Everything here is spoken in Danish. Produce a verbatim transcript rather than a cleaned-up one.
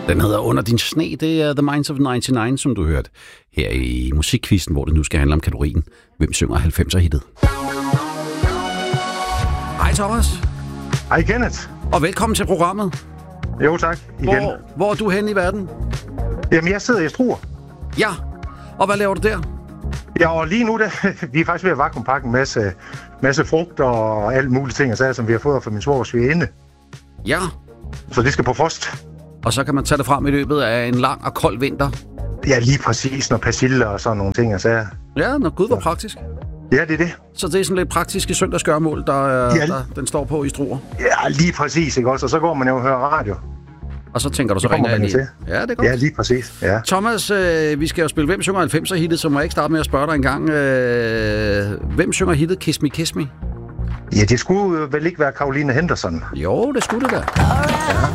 Den hedder Under din sne. Det er The Minds of nioghalvfems, som du hørte her i musikkvisten, hvor det nu skal handle om kategorien Hvem synger halvfemser-hittet? Hej Thomas. Hej Kenneth. Og velkommen til programmet. Jo tak, igen. Hvor, hvor er du henne i verden? Jamen, jeg sidder i Struer. Ja, og hvad laver du der? Ja, og lige nu, der, vi er faktisk ved at vakuumpakke en masse, masse frugt og alt muligt ting, og sager, som vi har fået fra min svogers svigerinde. Ja. Så det skal på frost. Og så kan man tage det frem i løbet af en lang og kold vinter. Ja, lige præcis, når persille og sådan nogle ting, og sager. Ja, når Gud var praktisk. Ja, det er det. Så det er sådan lidt praktiske søndagsgørmål, der, ja. der den står på i Struer. Ja, lige præcis, ikke også? Og så går man jo og hører radio. Og så tænker du, så ringer jeg lige. Ja, det er godt. Ja, lige præcis, ja. Thomas, øh, vi skal jo spille Hvem synger halvfemser-hittet, så må jeg ikke starte med at spørge dig en gang. Øh, hvem synger hittet Kiss Me, Kiss Me? Ja, det skulle vel ikke være Caroline Henderson. Jo, det skulle det da. Ja.